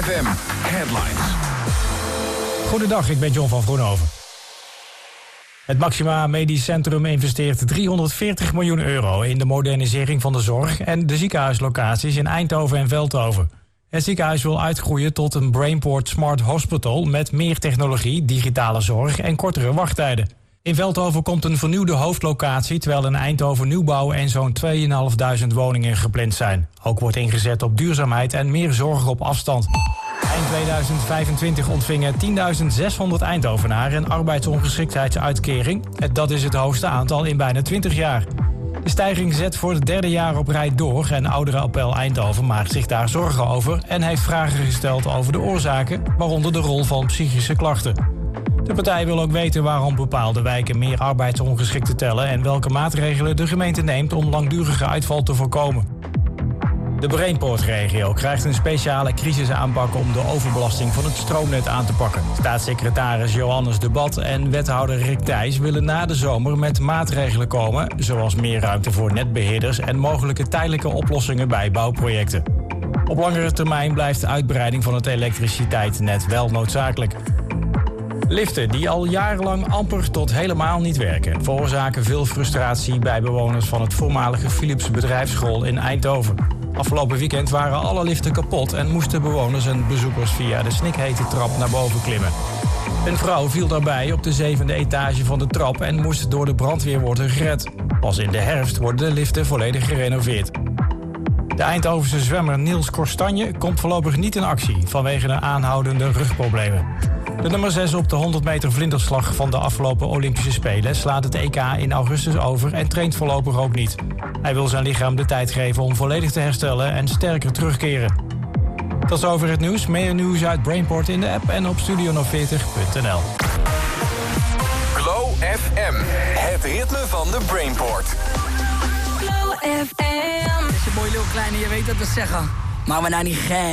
FM Headlines. Goedendag, ik ben John van Vroenhoven. Het Maxima Medisch Centrum investeert €340 miljoen in de modernisering van de zorg en de ziekenhuislocaties in Eindhoven en Veldhoven. Het ziekenhuis wil uitgroeien tot een Brainport Smart Hospital met meer technologie, digitale zorg en kortere wachttijden. In Veldhoven komt een vernieuwde hoofdlocatie, terwijl in Eindhoven nieuwbouw en zo'n 2.500 woningen gepland zijn. Ook wordt ingezet op duurzaamheid en meer zorg op afstand. Eind 2025 ontvingen 10.600 Eindhovenaren een arbeidsongeschiktheidsuitkering. Dat is het hoogste aantal in bijna 20 jaar. De stijging zet voor het derde jaar op rij door en Ouderenappel Eindhoven maakt zich daar zorgen over en heeft vragen gesteld over de oorzaken, waaronder de rol van psychische klachten. De partij wil ook weten waarom bepaalde wijken meer arbeidsongeschikten tellen en welke maatregelen de gemeente neemt om langdurige uitval te voorkomen. De Brainport-regio krijgt een speciale crisisaanpak om de overbelasting van het stroomnet aan te pakken. Staatssecretaris Johannes de Bat en wethouder Rick Thijs willen na de zomer met maatregelen komen, zoals meer ruimte voor netbeheerders en mogelijke tijdelijke oplossingen bij bouwprojecten. Op langere termijn blijft de uitbreiding van het elektriciteitsnet wel noodzakelijk. Liften die al jarenlang amper tot helemaal niet werken, veroorzaken veel frustratie bij bewoners van het voormalige Philips bedrijfsschool in Eindhoven. Afgelopen weekend waren alle liften kapot en moesten bewoners en bezoekers via de snikhete trap naar boven klimmen. Een vrouw viel daarbij op de 7e etage van de trap en moest door de brandweer worden gered. Pas in de herfst worden de liften volledig gerenoveerd. De Eindhovense zwemmer Niels Korstanje komt voorlopig niet in actie vanwege de aanhoudende rugproblemen. De nummer 6 op de 100 meter vlinderslag van de afgelopen Olympische Spelen slaat het EK in augustus over en traint voorlopig ook niet. Hij wil zijn lichaam de tijd geven om volledig te herstellen en sterker terugkeren. Tot zover het nieuws. Meer nieuws uit Brainport in de app en op studionog40.nl. Glow FM, het ritme van de Brainport. Glow FM. Als je mooi heel klein en je weet dat te zeggen. Maar we nou niet gek.